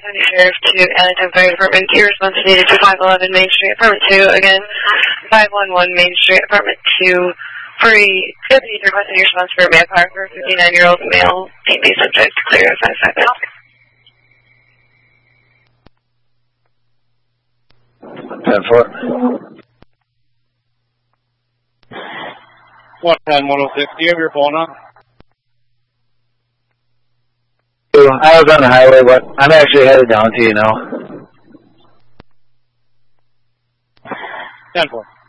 County Sheriff to Allentown Fire Department. Your response needed to 511 Main Street, Apartment 2. Again, 511 Main Street, Apartment 2. Free deputies requesting your response for Matt Parker, 59-year-old male, TB subject, clear of 555. 10-4. 110, 106. Do you have your phone on? I was on the highway, but I'm actually headed down to you now. 10-4.